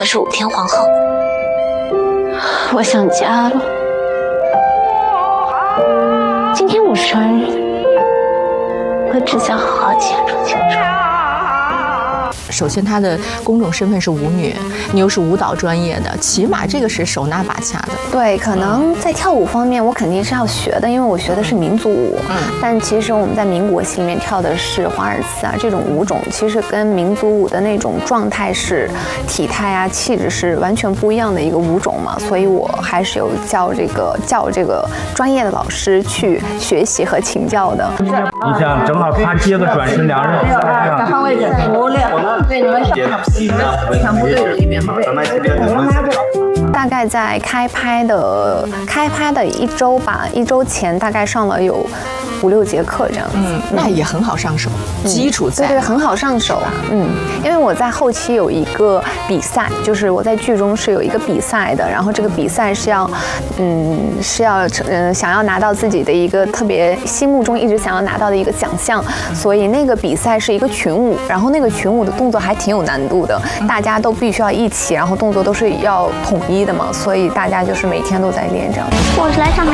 我是武天皇后。 我想家了。今天我生日，我只想好好庆祝。 首先，她的公众身份是舞女，你又是舞蹈专业的，起码这个是手拿把掐的。 对，可能在跳舞方面，我肯定是要学的，因为我学的是民族舞。但其实我们在民国戏里面跳的是华尔兹啊，这种舞种其实跟民族舞的那种状态是、体态啊、气质是完全不一样的一个舞种嘛，所以我还是有叫这个专业的老师去学习和请教的。 你想正好他接个转身两人， 换位置，对，你们想部队伍里面好。 大概在开拍的1周吧，1周前大概上了有5、6节课这样子。 那也很好上手，基础在。 对，很好上手。因为我在后期有一个比赛，就是我在剧中是有一个比赛的，然后这个比赛是要想要拿到自己的一个特别心目中一直想要拿到的一个奖项，所以那个比赛是一个群舞，然后那个群舞的动作还挺有难度的，大家都必须要一起，然后动作都是要统一的嘛，所以大家就是每天都在练这样。 我是来上海。